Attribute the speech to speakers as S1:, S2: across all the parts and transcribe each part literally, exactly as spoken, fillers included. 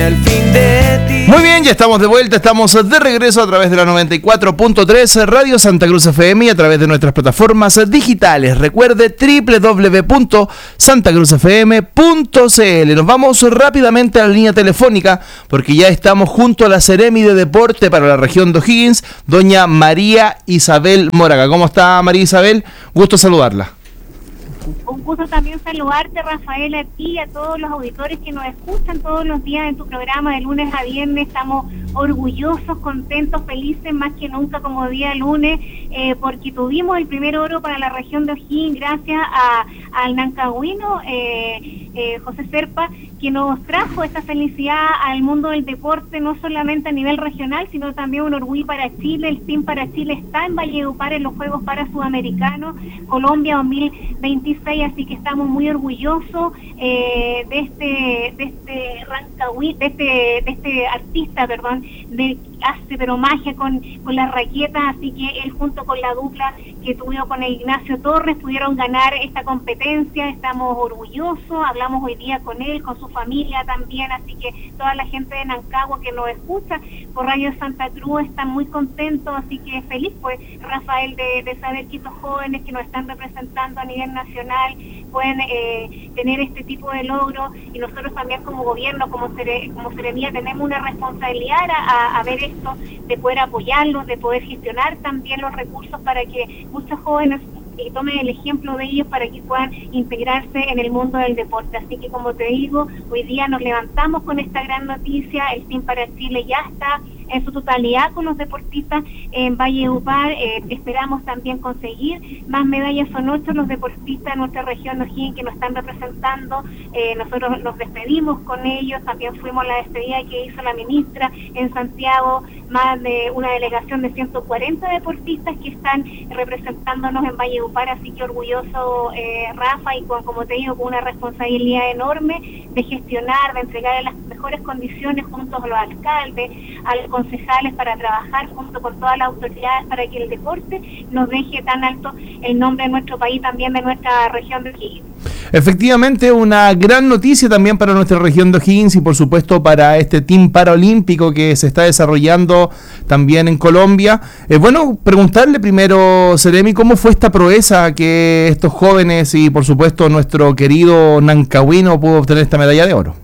S1: viene el fin de ti.
S2: Muy bien, ya estamos de vuelta, estamos de regreso a través de la noventa y cuatro punto tres Radio Santa Cruz F M y a través de nuestras plataformas digitales. Recuerde doble u doble u doble u punto santa cruz f m punto c l. Nos vamos rápidamente a la línea telefónica porque ya estamos junto a la Seremi de Deporte para la región de O'Higgins, doña María Isabel Moraga. ¿Cómo está, María Isabel? Gusto saludarla.
S3: Un gusto también saludarte, Rafael, a ti y a todos los auditores que nos escuchan todos los días en tu programa de lunes a viernes. Estamos orgullosos, contentos, felices más que nunca como día lunes, eh, porque tuvimos el primer oro para la región de O'Higgins gracias a, al nancagüino eh, eh, José Serpa, que nos trajo esta felicidad al mundo del deporte, no solamente a nivel regional, sino también un orgullo para Chile. El Team para Chile está en Valledupar en los Juegos para Sudamericanos Colombia dos mil veintiséis, así que estamos muy orgullosos eh, de este de este Rancagüí, de este de este artista, perdón, de hace pero magia con, con las raquetas, así que él junto con la dupla que tuvieron con el Ignacio Torres pudieron ganar esta competencia. Estamos orgullosos, hablamos hoy día con él, con su familia también, así que toda la gente de Nancagua que nos escucha por Radio Santa Cruz está muy contento, así que feliz pues, Rafael, de, de saber que estos jóvenes que nos están representando a nivel nacional pueden eh, tener este tipo de logros, y nosotros también como gobierno, como Cere, como Seremía, tenemos una responsabilidad a, a ver esto, de poder apoyarlos, de poder gestionar también los recursos para que muchos jóvenes y tomen el ejemplo de ellos para que puedan integrarse en el mundo del deporte. Así que, como te digo, hoy día nos levantamos con esta gran noticia. El Team para Chile ya está en su totalidad con los deportistas en Valledupar. Eh, esperamos también conseguir más medallas. Son ocho los deportistas de nuestra región de O'Higgins que nos están representando. Eh, nosotros nos despedimos con ellos, también fuimos a la despedida que hizo la ministra en Santiago, más de una delegación de ciento cuarenta deportistas que están representándonos en Valledupar, así que orgulloso, eh, Rafa, y con, como te digo, con una responsabilidad enorme de gestionar, de entregar las mejores condiciones junto a los alcaldes, a los concejales, para trabajar junto con todas las autoridades para que el deporte nos deje tan alto el nombre de nuestro país, también de nuestra región de O'Higgins.
S2: Efectivamente, una gran noticia también para nuestra región de O'Higgins y por supuesto para este Team Paralímpico que se está desarrollando también en Colombia. Eh, bueno, preguntarle primero, Seremi, ¿cómo fue esta proeza que estos jóvenes y por supuesto nuestro querido nancagüino pudo obtener esta medalla de oro?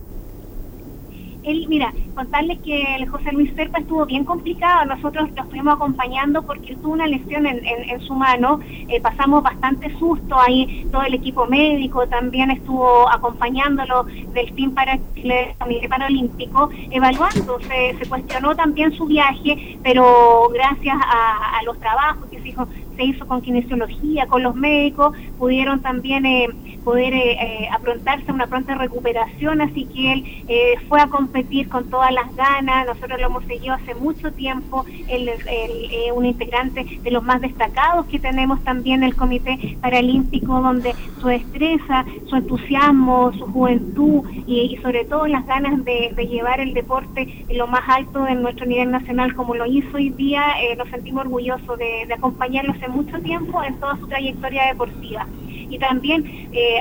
S3: Él, mira, contarles que el José Luis Serpa estuvo bien complicado. Nosotros lo estuvimos acompañando porque él tuvo una lesión en, en, en su mano. Eh, pasamos bastante susto ahí, todo el equipo médico también estuvo acompañándolo del Team para el Comité Paralímpico, evaluando. Se, se cuestionó también su viaje, pero gracias a, a los trabajos que se hizo, se hizo con kinesiología, con los médicos, pudieron también eh, poder eh, eh, aprontarse a una pronta recuperación, así que él eh, fue a competir con todas las ganas. Nosotros lo hemos seguido hace mucho tiempo. Él es eh, un integrante de los más destacados que tenemos también en el Comité Paralímpico, donde su destreza, su entusiasmo, su juventud y, y sobre todo las ganas de, de llevar el deporte en lo más alto de nuestro nivel nacional, como lo hizo hoy día, eh, nos sentimos orgullosos de, de acompañarlo hace mucho tiempo en toda su trayectoria deportiva. Y también eh,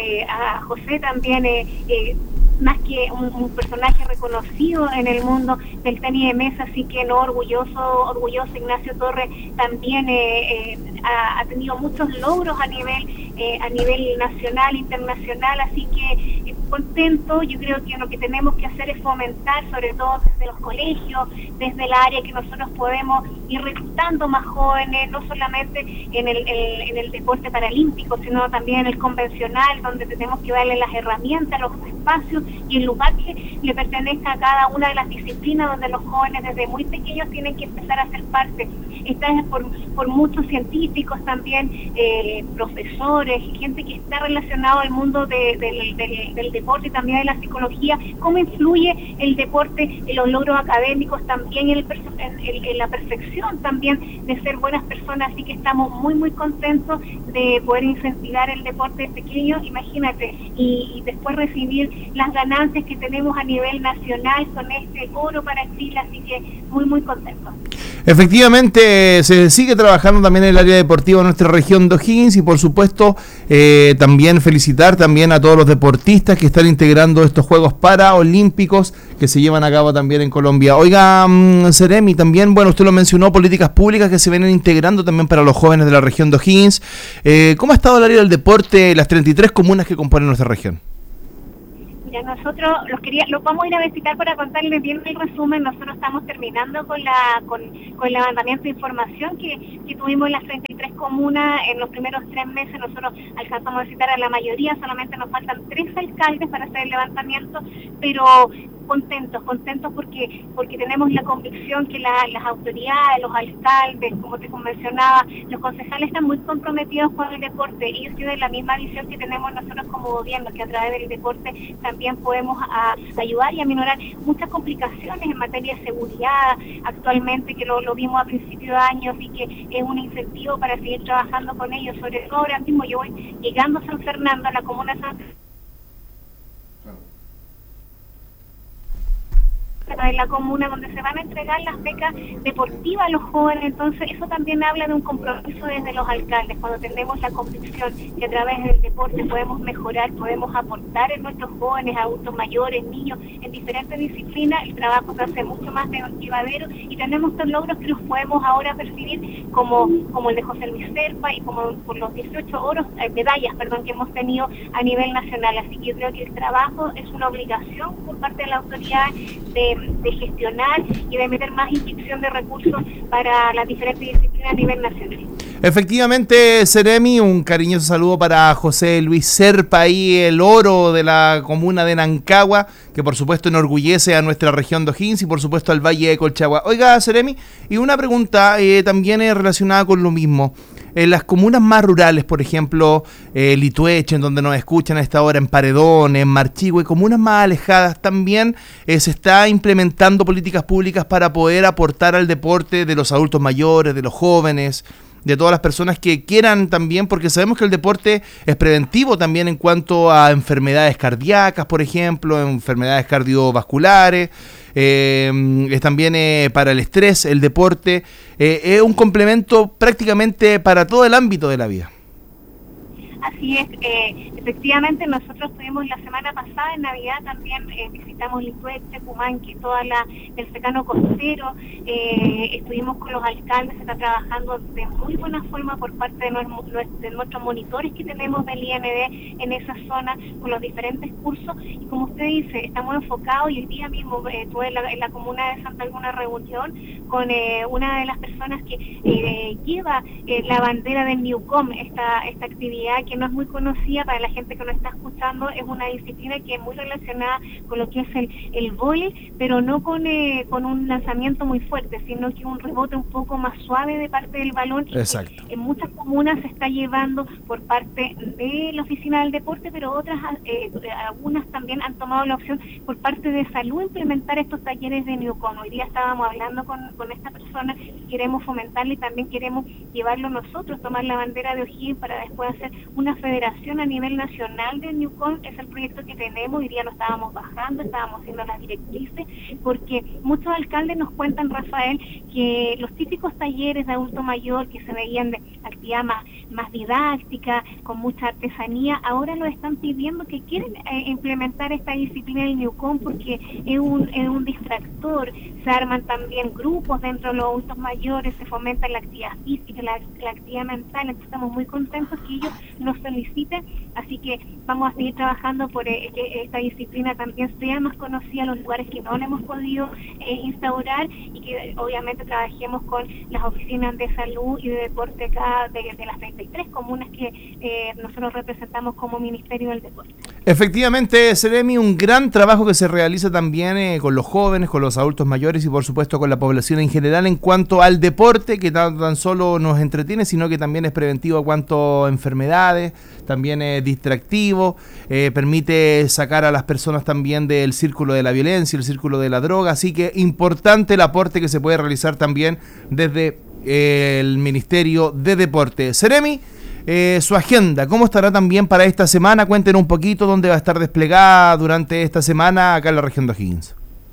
S3: a, a José también eh, eh, más que un, un personaje reconocido en el mundo del tenis de mesa, así que no, orgulloso, orgulloso. Ignacio Torres también eh, eh, ha, ha tenido muchos logros a nivel eh, a nivel nacional, internacional, así que eh, contento. Yo creo que lo que tenemos que hacer es fomentar, sobre todo desde los colegios, desde el área que nosotros podemos ir reclutando más jóvenes, no solamente en el, el, en el deporte paralímpico, sino también en el convencional, donde tenemos que darle las herramientas, los espacios y el lugar que le pertenezca a cada una de las disciplinas, donde los jóvenes desde muy pequeños tienen que empezar a ser parte. Esta es por, por muchos científicos también, eh, profesores, gente que está relacionado al mundo de, de, de, del deporte y también de la psicología, cómo influye el deporte en los logros académicos, también en, el, en, en, en la perfección también de ser buenas personas, así que estamos muy muy contentos de poder incentivar el deporte pequeño, imagínate, y, y después recibir las ganancias que tenemos a nivel nacional con este oro para Chile, así que muy muy contentos.
S2: Efectivamente, se sigue trabajando también en el área deportiva en nuestra región de O'Higgins y por supuesto eh, también felicitar también a todos los deportistas que están integrando estos Juegos Paraolímpicos que se llevan a cabo también en Colombia. Oiga, um, Seremi, también, bueno, usted lo mencionó, políticas públicas que se vienen integrando también para los jóvenes de la región de O'Higgins. Eh, ¿Cómo ha estado el área del deporte, las treinta y tres comunas que componen nuestra región?
S3: Ya nosotros los quería, los vamos a ir a visitar para contarles bien el resumen. Nosotros estamos terminando con la con, con el levantamiento de información que, que tuvimos en las treinta y tres comunas en los primeros tres meses. Nosotros alcanzamos a visitar a la mayoría, solamente nos faltan tres alcaldes para hacer el levantamiento, pero contentos, contentos porque porque tenemos la convicción que la, las autoridades, los alcaldes, como te mencionaba, los concejales están muy comprometidos con el deporte. Ellos tienen la misma visión que tenemos nosotros como gobierno, que a través del deporte también podemos a, ayudar y aminorar muchas complicaciones en materia de seguridad actualmente, que lo, lo vimos a principios de año, así que es un incentivo para seguir trabajando con ellos. Sobre todo ahora mismo yo voy llegando a San Fernando, a la comuna de San Fernando, en la comuna donde se van a entregar las becas deportivas a los jóvenes. Entonces eso también habla de un compromiso desde los alcaldes, cuando tenemos la convicción que a través del deporte podemos mejorar, podemos aportar en nuestros jóvenes, adultos mayores, niños, en diferentes disciplinas. El trabajo se hace mucho más llevadero y tenemos estos logros que los podemos ahora percibir como, como el de José Luis Serpa y como por los dieciocho oros, eh, medallas perdón, que hemos tenido a nivel nacional. Así que yo creo que el trabajo es una obligación por parte de la autoridad de de gestionar y de meter más inyección de recursos para las diferentes disciplinas a nivel nacional.
S2: Efectivamente, Seremi, un cariñoso saludo para José Luis Serpa, y el oro de la comuna de Nancagua, que por supuesto enorgullece a nuestra región de O'Higgins y por supuesto al Valle de Colchagua. Oiga, Seremi, y una pregunta eh, también es relacionada con lo mismo. En las comunas más rurales, por ejemplo, eh, Litueche, en donde nos escuchan a esta hora, en Paredón, en Marchigüe, comunas más alejadas, también eh, se está implementando políticas públicas para poder aportar al deporte de los adultos mayores, de los jóvenes, de todas las personas que quieran también, porque sabemos que el deporte es preventivo también en cuanto a enfermedades cardíacas, por ejemplo, enfermedades cardiovasculares. Eh, es también eh, para el estrés, el deporte eh, es un complemento prácticamente para todo el ámbito de la vida.
S3: Así es, eh, efectivamente nosotros estuvimos la semana pasada en Navidad también, eh, visitamos Litueche, Pumanque, toda la el secano costero, eh, estuvimos con los alcaldes, se está trabajando de muy buena forma por parte de, nuestro, de nuestros monitores que tenemos del I N D en esa zona, con los diferentes cursos, y como usted dice, estamos enfocados, y el día mismo eh, estuve en la, en la comuna de Santa alguna reunión con eh, una de las personas que eh, lleva eh, la bandera del Newcom, esta, esta actividad que no es muy conocida para la gente que nos está escuchando. Es una disciplina que es muy relacionada con lo que es el, el vóley, pero no con, eh, con un lanzamiento muy fuerte, sino que un rebote un poco más suave de parte del balón.
S2: Exacto.
S3: En muchas comunas se está llevando por parte de la oficina del deporte, pero otras, eh, algunas también han tomado la opción por parte de salud implementar estos talleres de Newcom. Hoy día estábamos hablando con, con esta persona, queremos fomentarle y también queremos llevarlo nosotros, tomar la bandera de O'Higgins para después hacer una federación a nivel nacional de Newcom. Es el proyecto que tenemos. Hoy día lo estábamos bajando, estábamos haciendo las directrices, porque muchos alcaldes nos cuentan, Rafael, que los típicos talleres de adulto mayor que se veían de actividad más, más didáctica, con mucha artesanía, ahora lo están pidiendo, que quieren eh, implementar esta disciplina del Newcom porque es un, es un distractor. Se arman también grupos dentro de los adultos mayores, se fomenta la actividad física, la, la actividad mental. Entonces estamos muy contentos que ellos nos soliciten, así que vamos a seguir trabajando por eh, que esta disciplina también sea más conocida en los lugares que no la hemos podido eh, instaurar, y que obviamente trabajemos con las oficinas de salud y de deporte acá de, de las treinta y tres comunas que eh, nosotros representamos como Ministerio del Deporte.
S2: Efectivamente, Seremi, un gran trabajo que se realiza también eh, con los jóvenes, con los adultos mayores y por supuesto con la población en general en cuanto al deporte, que tan, tan solo nos entretiene, sino que también es preventivo en cuanto a enfermedades, también es distractivo, eh, permite sacar a las personas también del círculo de la violencia, el círculo de la droga, así que importante el aporte que se puede realizar también desde eh, el Ministerio de Deporte. Seremi, Eh, su agenda, ¿cómo estará también para esta semana? Cuéntenos un poquito dónde va a estar desplegada durante esta semana acá en la región de O'Higgins.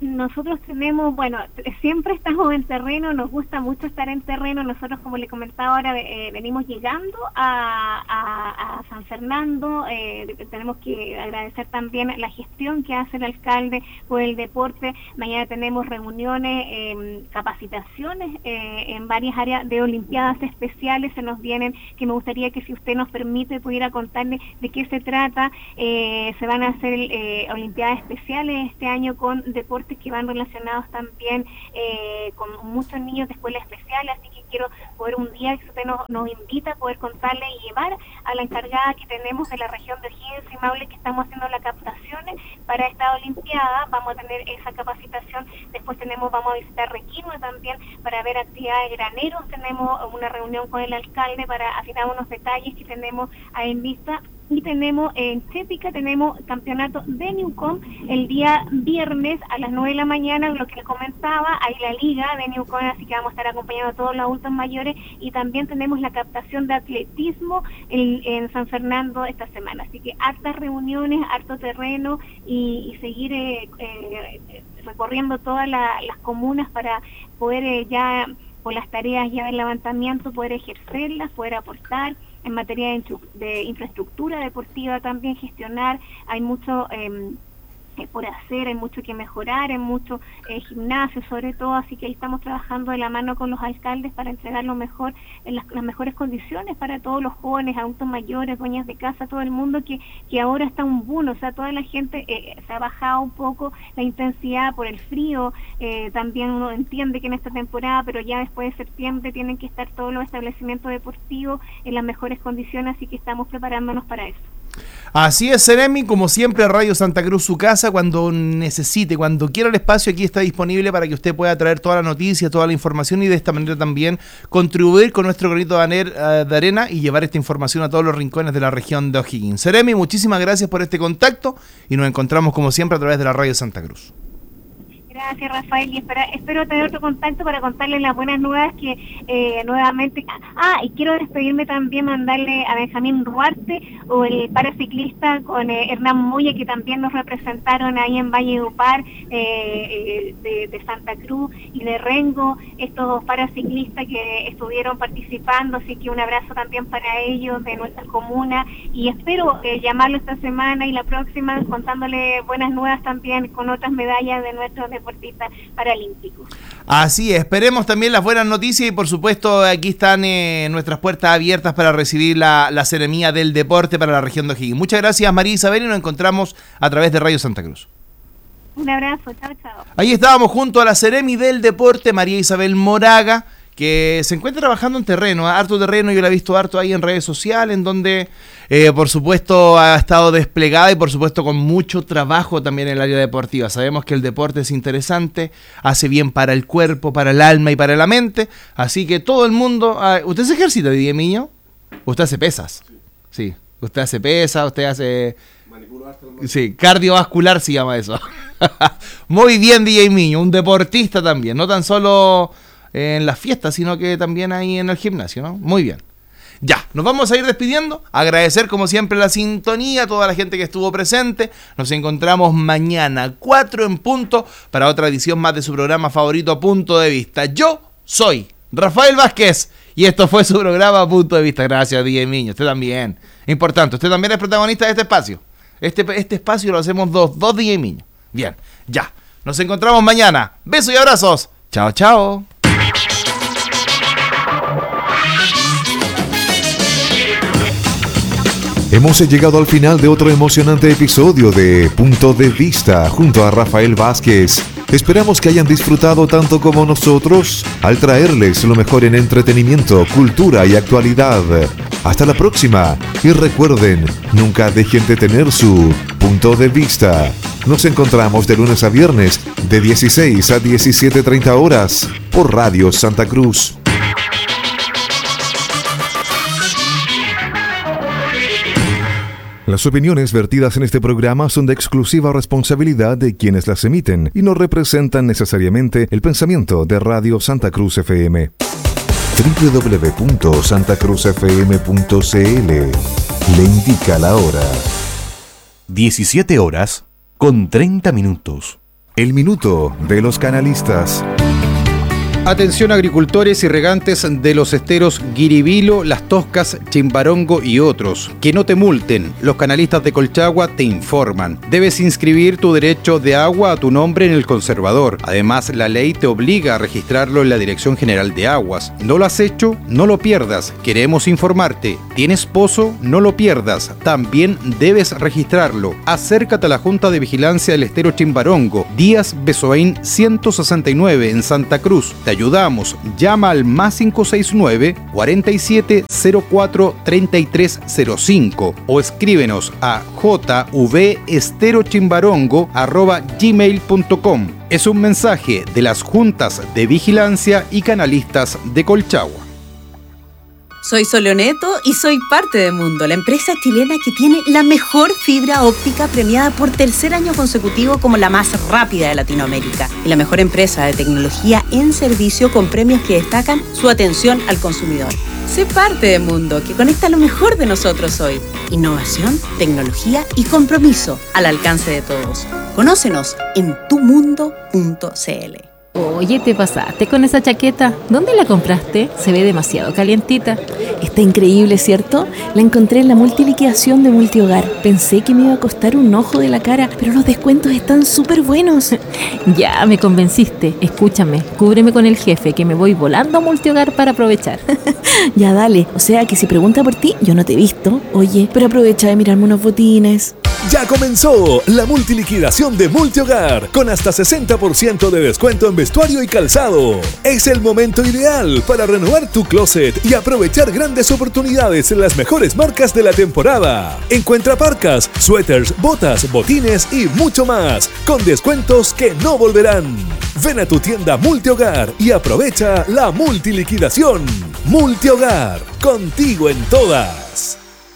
S3: Nosotros tenemos, bueno, siempre estamos en terreno, nos gusta mucho estar en terreno. Nosotros, como le comentaba ahora, eh, venimos llegando a, a, a San Fernando. Eh, tenemos que agradecer también la gestión que hace el alcalde por el deporte. Mañana tenemos reuniones, eh, capacitaciones eh, en varias áreas de olimpiadas especiales. Se nos vienen, que me gustaría que, si usted nos permite, pudiera contarle de qué se trata. Eh, se van a hacer eh, olimpiadas especiales este año con deportes que van relacionados también eh, con muchos niños de escuelas especiales, así que quiero poder un día que usted nos, nos invita a poder contarle y llevar a la encargada que tenemos de la región de O'Higgins y Maule, que estamos haciendo las captaciones para esta olimpiada. Vamos a tener esa capacitación. Después tenemos, vamos a visitar Requino también para ver actividades de graneros. Tenemos una reunión con el alcalde para afinar unos detalles que tenemos ahí en vista. Y tenemos en Chépica, tenemos campeonato de Newcom el día viernes a las nueve de la mañana, lo que les comentaba, hay la liga de Newcom, así que vamos a estar acompañando a todos los adultos mayores, y también tenemos la captación de atletismo en, en San Fernando esta semana, así que hartas reuniones, harto terreno, y, y seguir eh, eh, recorriendo todas la, las comunas para poder eh, ya, por las tareas ya del levantamiento, poder ejercerlas, poder aportar en materia de, de infraestructura deportiva, también gestionar. Hay mucho eh, eh, por hacer, hay mucho que mejorar, hay mucho eh, gimnasio sobre todo, así que ahí estamos trabajando de la mano con los alcaldes para entregar lo mejor, en las, las mejores condiciones para todos los jóvenes, adultos mayores, dueñas de casa, todo el mundo, que, que ahora está un boom, o sea, toda la gente eh, se ha bajado un poco la intensidad por el frío. Eh, también uno entiende que en esta temporada, pero ya después de septiembre tienen que estar todos los establecimientos deportivos en las mejores condiciones, así que estamos preparándonos para eso.
S2: Así es, Seremi, como siempre, Radio Santa Cruz, su casa. Cuando necesite, cuando quiera el espacio, aquí está disponible para que usted pueda traer toda la noticia, toda la información, y de esta manera también contribuir con nuestro granito de arena y llevar esta información a todos los rincones de la región de O'Higgins. Seremi, muchísimas gracias por este contacto y nos encontramos como siempre a través de la Radio Santa Cruz.
S3: Gracias, Rafael, y espera, espero tener otro contacto para contarles las buenas nuevas que eh, nuevamente... Ah, y quiero despedirme también, mandarle a Benjamín Duarte, o el paraciclista, con eh, Hernán Moya, que también nos representaron ahí en Valledupar, eh, de, de Santa Cruz y de Rengo, estos paraciclistas que estuvieron participando, así que un abrazo también para ellos, de nuestra comuna, y espero eh, llamarlo esta semana y la próxima, contándole buenas nuevas también con otras medallas de nuestros deportistas paralímpicos.
S2: Así es, esperemos también las buenas noticias, y por supuesto aquí están eh, nuestras puertas abiertas para recibir la, la Seremía del Deporte para la región de O'Higgins. Muchas gracias, María Isabel, y nos encontramos a través de Radio Santa Cruz.
S3: Un abrazo, chao, chao.
S2: Ahí estábamos junto a la Seremi del Deporte, María Isabel Moraga, que se encuentra trabajando en terreno, ¿eh? harto terreno. Yo la he visto harto ahí en redes sociales, en donde eh, por supuesto ha estado desplegada, y por supuesto con mucho trabajo también en el área deportiva. Sabemos que el deporte es interesante, hace bien para el cuerpo, para el alma y para la mente, así que todo el mundo... Uh, ¿Usted se ejercita, Didier Miño? ¿Usted hace pesas? Sí, usted hace pesas, usted hace... Sí, cardiovascular se llama eso. Muy bien, D J Miño, un deportista también, no tan solo en las fiestas, sino que también ahí en el gimnasio, ¿no? Muy bien. Ya, nos vamos a ir despidiendo. Agradecer como siempre la sintonía a toda la gente que estuvo presente. Nos encontramos mañana, cuatro en punto, para otra edición más de su programa favorito, Punto de Vista. Yo soy Rafael Vázquez y esto fue su programa Punto de Vista. Gracias, D J Miño. Usted también. Importante, usted también es protagonista de este espacio. Este, este espacio lo hacemos dos, dos D J Miño. Bien, ya. Nos encontramos mañana. Besos y abrazos. Chao, chao.
S1: Hemos llegado al final de otro emocionante episodio de Punto de Vista junto a Rafael Vázquez. Esperamos que hayan disfrutado tanto como nosotros al traerles lo mejor en entretenimiento, cultura y actualidad. Hasta la próxima y recuerden, nunca dejen de tener su punto de vista. Nos encontramos de lunes a viernes de dieciséis a diecisiete treinta horas por Radio Santa Cruz. Las opiniones vertidas en este programa son de exclusiva responsabilidad de quienes las emiten y no representan necesariamente el pensamiento de Radio Santa Cruz F M. doble u doble u doble u punto santa cruz f m punto c l le indica la hora.
S4: diecisiete horas con treinta minutos.
S1: El minuto de los canalistas.
S4: Atención agricultores y regantes de los esteros Guiribilo, Las Toscas, Chimbarongo y otros. Que no te multen. Los canalistas de Colchagua te informan. Debes inscribir tu derecho de agua a tu nombre en el conservador. Además, la ley te obliga a registrarlo en la Dirección General de Aguas. ¿No lo has hecho? No lo pierdas. Queremos informarte. ¿Tienes pozo? No lo pierdas. También debes registrarlo. Acércate a la Junta de Vigilancia del Estero Chimbarongo, Díaz Besoain ciento sesenta y nueve en Santa Cruz. Te ayudamos. Llama al más cinco seis nueve, cuarenta y siete, cero cuatro, treinta y tres cero cinco o escríbenos a jvesterochimbarongo arroba gmail punto com. Es un mensaje de las Juntas de Vigilancia y Canalistas de Colchagua.
S5: Soy Soleoneto y soy parte de Mundo, la empresa chilena que tiene la mejor fibra óptica premiada por tercer año consecutivo como la más rápida de Latinoamérica y la mejor empresa de tecnología en servicio con premios que destacan su atención al consumidor. Sé parte de Mundo, que conecta lo mejor de nosotros hoy. Innovación, tecnología y compromiso al alcance de todos. Conócenos en tu mundo punto c l.
S6: Oye, te pasaste con esa chaqueta. ¿Dónde la compraste? Se ve demasiado calientita.
S7: Está increíble, ¿cierto? La encontré en la multiliquidación de Multihogar. Pensé que me iba a costar un ojo de la cara, pero los descuentos están súper buenos.
S6: Ya, me convenciste. Escúchame, cúbreme con el jefe, que me voy volando a Multihogar para aprovechar.
S7: Ya, dale. O sea que si pregunta por ti, yo no te he visto. Oye, pero aprovecha de mirarme unos botines.
S8: Ya comenzó la multiliquidación de Multihogar con hasta sesenta por ciento de descuento en vestuario y calzado. Es el momento ideal para renovar tu closet y aprovechar grandes oportunidades en las mejores marcas de la temporada. Encuentra parcas, suéteres, botas, botines y mucho más con descuentos que no volverán. Ven a tu tienda Multihogar y aprovecha la multiliquidación. Multihogar, contigo en todas.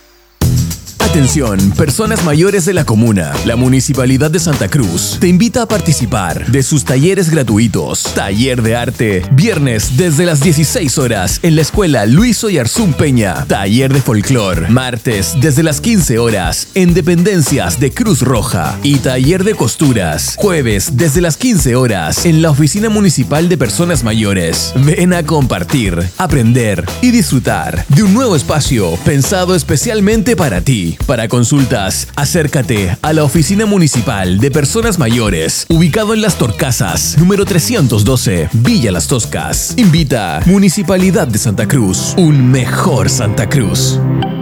S9: Atención, personas mayores de la comuna. La Municipalidad de Santa Cruz te invita a participar de sus talleres gratuitos. Taller de arte, viernes desde las dieciséis horas en la Escuela Luis Oyarzún Peña. Taller de folclor, martes desde las quince horas en Dependencias de Cruz Roja. Y taller de costuras, jueves desde las quince horas en la Oficina Municipal de Personas Mayores. Ven a compartir, aprender y disfrutar de un nuevo espacio pensado especialmente para ti. Para consultas, acércate a la Oficina Municipal de Personas Mayores, ubicado en Las Torcasas, número trescientos doce, Villa Las Toscas. Invita Municipalidad de Santa Cruz, un mejor Santa Cruz.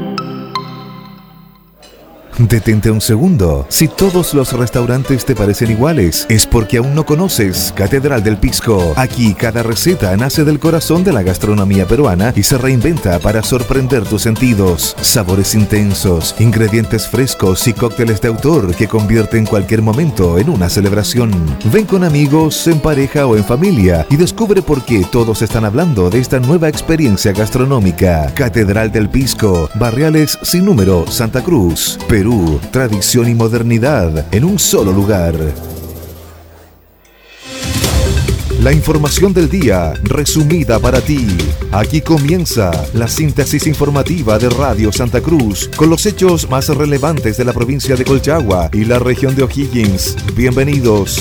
S1: Detente un segundo. Si todos los restaurantes te parecen iguales, es porque aún no conoces Catedral del Pisco. Aquí cada receta nace del corazón de la gastronomía peruana y se reinventa para sorprender tus sentidos. Sabores intensos, ingredientes frescos y cócteles de autor que convierten cualquier momento en una celebración. Ven con amigos, en pareja o en familia y descubre por qué todos están hablando de esta nueva experiencia gastronómica. Catedral del Pisco, Barriales sin número, Santa Cruz, Perú. Perú, tradición y modernidad en un solo lugar. La información del día, resumida para ti. Aquí comienza la síntesis informativa de Radio Santa Cruz, con los hechos más relevantes de la provincia de Colchagua y la región de O'Higgins. Bienvenidos.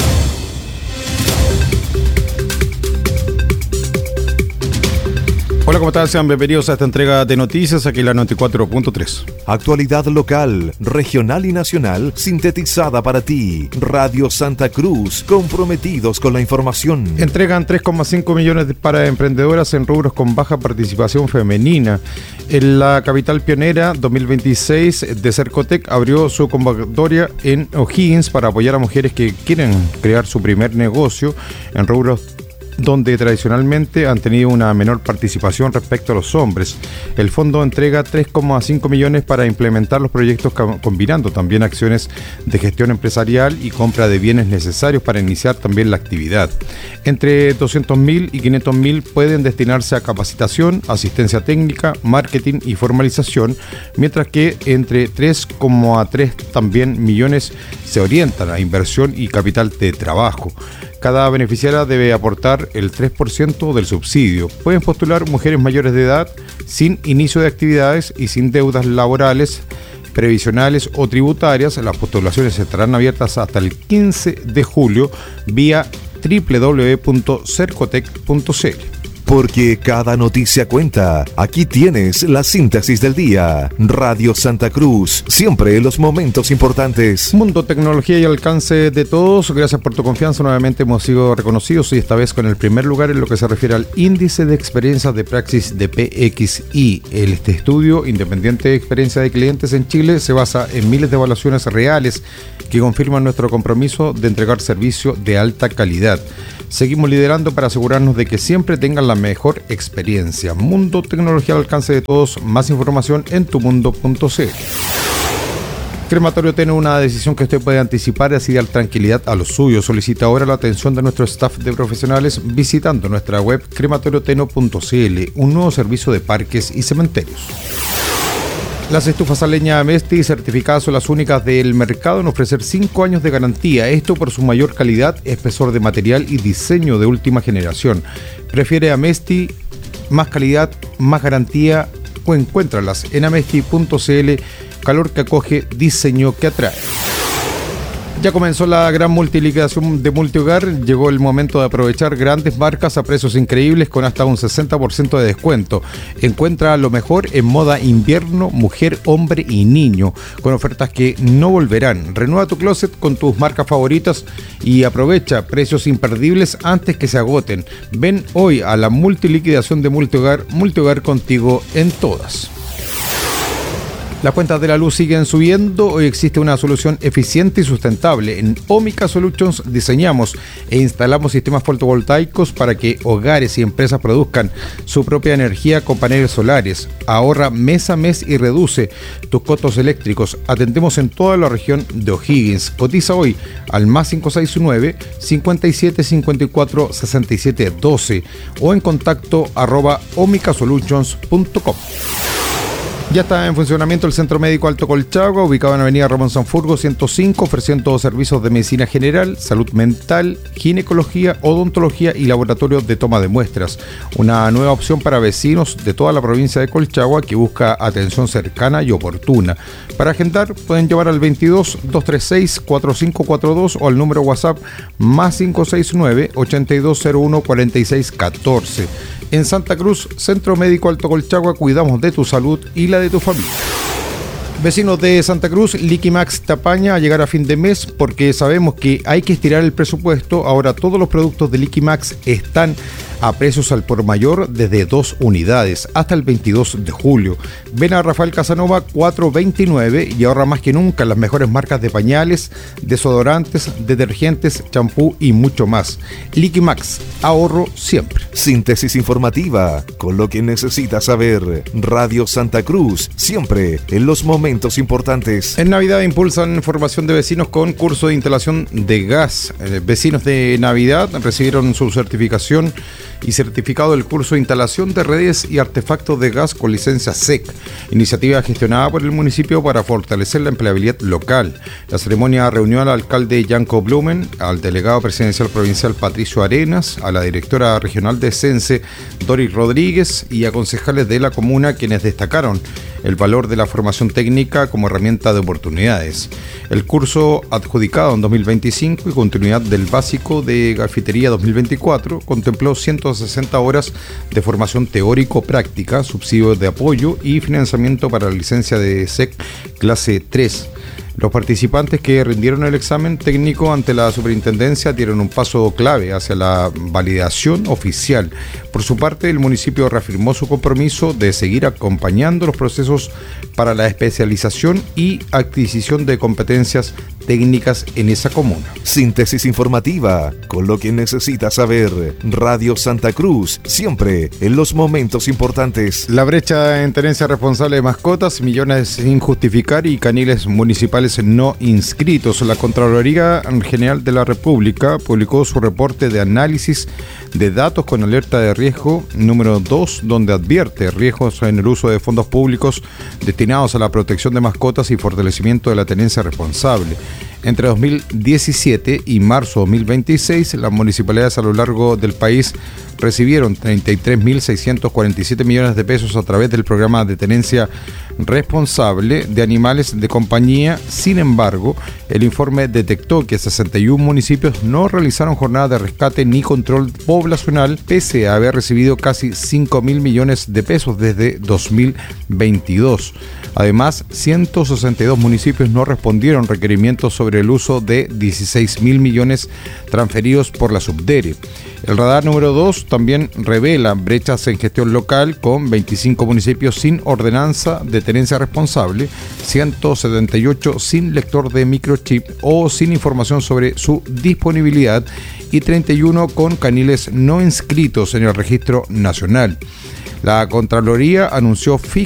S4: Hola, ¿cómo están? Sean bienvenidos a esta entrega de noticias aquí en la noventa y cuatro punto tres.
S1: Actualidad local, regional y nacional, sintetizada para ti. Radio Santa Cruz, comprometidos con la información.
S4: Entregan tres coma cinco millones para emprendedoras en rubros con baja participación femenina. En la capital pionera dos mil veintiséis de Cercotec abrió su convocatoria en O'Higgins para apoyar a mujeres que quieren crear su primer negocio en rubros donde tradicionalmente han tenido una menor participación respecto a los hombres. El fondo entrega tres coma cinco millones para implementar los proyectos combinando también acciones de gestión empresarial y compra de bienes necesarios para iniciar también la actividad. Entre doscientos mil y quinientos mil pueden destinarse a capacitación, asistencia técnica, marketing y formalización, mientras que entre tres coma tres también millones se orientan a inversión y capital de trabajo. Cada beneficiaria debe aportar el tres por ciento del subsidio. Pueden postular mujeres mayores de edad, sin inicio de actividades y sin deudas laborales, previsionales o tributarias. Las postulaciones estarán abiertas hasta el quince de julio vía doble u doble u doble u punto cercotec punto c l.
S1: Porque cada noticia cuenta. Aquí tienes la síntesis del día. Radio Santa Cruz, siempre en los momentos importantes.
S4: Mundo, tecnología y alcance de todos. Gracias por tu confianza. Nuevamente hemos sido reconocidos y esta vez con el primer lugar en lo que se refiere al índice de experiencias de praxis de P X I. Este estudio independiente de experiencia de clientes en Chile se basa en miles de evaluaciones reales que confirman nuestro compromiso de entregar servicio de alta calidad. Seguimos liderando para asegurarnos de que siempre tengan la mejor experiencia. Mundo, tecnología al alcance de todos. Más información en tumundo punto c l. Crematorio tiene una decisión que usted puede anticipar y así dar tranquilidad a los suyos. Solicita ahora la atención de nuestro staff de profesionales visitando nuestra web crematorio teno punto c l, un nuevo servicio de parques y cementerios. Las estufas a leña Amesti certificadas son las únicas del mercado en ofrecer cinco años de garantía. Esto por su mayor calidad, espesor de material y diseño de última generación. Prefiere Amesti, más calidad, más garantía, o encuéntralas en amesti punto c l. Calor que acoge, diseño que atrae. Ya comenzó la gran multiliquidación de Multihogar. Llegó el momento de aprovechar grandes marcas a precios increíbles con hasta un sesenta por ciento de descuento. Encuentra lo mejor en moda invierno, mujer, hombre y niño, con ofertas que no volverán. Renueva tu closet con tus marcas favoritas y aprovecha precios imperdibles antes que se agoten. Ven hoy a la multiliquidación de Multihogar. Multihogar contigo en todas. Las cuentas de la luz siguen subiendo. Hoy existe una solución eficiente y sustentable. En Omica Solutions diseñamos e instalamos sistemas fotovoltaicos para que hogares y empresas produzcan su propia energía con paneles solares. Ahorra mes a mes y reduce tus costos eléctricos. Atendemos en toda la región de O'Higgins. Cotiza hoy al más cinco seis nueve, cinco siete cinco cuatro, seis siete uno dos o en contacto arroba omicasolutions punto com. Ya está en funcionamiento el Centro Médico Alto Colchagua, ubicado en Avenida Ramón Sanfurgo ciento cinco, ofreciendo servicios de medicina general, salud mental, ginecología, odontología y laboratorios de toma de muestras. Una nueva opción para vecinos de toda la provincia de Colchagua que busca atención cercana y oportuna. Para agendar pueden llamar al veintidós, doscientos treinta y seis, cuarenta y cinco cuarenta y dos o al número WhatsApp más cinco seis nueve, ochenta y dos cero uno, cuarenta y seis catorce. En Santa Cruz, Centro Médico Alto Colchagua, cuidamos de tu salud y la de tu familia. Vecinos de Santa Cruz, Liquimax te apaña a llegar a fin de mes porque sabemos que hay que estirar el presupuesto. Ahora todos los productos de Liquimax están a precios al por mayor desde dos unidades hasta el veintidós de julio. Ven a Rafael Casanova cuatrocientos veintinueve y ahorra más que nunca en las mejores marcas de pañales, desodorantes, detergentes, champú y mucho más. Liquimax, ahorro siempre.
S1: Síntesis informativa, con lo que necesitas saber. Radio Santa Cruz, siempre en los momentos importantes.
S4: En Navidad impulsan formación de vecinos con curso de instalación de gas. Eh, vecinos de Navidad recibieron su certificación y certificado del curso de instalación de redes y artefactos de gas con licencia S E C, iniciativa gestionada por el municipio para fortalecer la empleabilidad local. La ceremonia reunió al alcalde Yanko Blumen, al delegado presidencial provincial Patricio Arenas, a la directora regional de Sense Doris Rodríguez y a concejales de la comuna, quienes destacaron el valor de la formación técnica como herramienta de oportunidades. El curso adjudicado en dos mil veinticinco y continuidad del básico de Gafitería dos mil veinticuatro contempló ciento sesenta horas de formación teórico-práctica, subsidios de apoyo y financiamiento para la licencia de S E C clase tres. Los participantes que rindieron el examen técnico ante la superintendencia dieron un paso clave hacia la validación oficial. Por su parte, el municipio reafirmó su compromiso de seguir acompañando los procesos para la especialización y adquisición de competencias técnicas en esa comuna.
S1: Síntesis informativa, con lo que necesitas saber. Radio Santa Cruz, siempre en los momentos importantes.
S4: La brecha en tenencia responsable de mascotas, millones sin justificar y caniles municipales no inscritos. La Contraloría General de la República publicó su reporte de análisis de datos con alerta de riesgo número dos, donde advierte riesgos en el uso de fondos públicos destinados a la protección de mascotas y fortalecimiento de la tenencia responsable. Entre dos mil diecisiete y marzo de dos mil veintiséis, las municipalidades a lo largo del país recibieron treinta y tres mil seiscientos cuarenta y siete millones de pesos a través del programa de tenencia responsable de animales de compañía. Sin embargo, el informe detectó que sesenta y uno municipios no realizaron jornadas de rescate ni control poblacional, pese a haber recibido casi cinco mil millones de pesos desde dos mil veintidós. Además, ciento sesenta y dos municipios no respondieron requerimientos sobre el uso de dieciséis mil millones transferidos por la Subdere. El radar número dos también revela brechas en gestión local, con veinticinco municipios sin ordenanza de tenencia responsable, ciento setenta y ocho sin lector de microchip o sin información sobre su disponibilidad y treinta y uno con caniles no inscritos en el registro nacional. La Contraloría anunció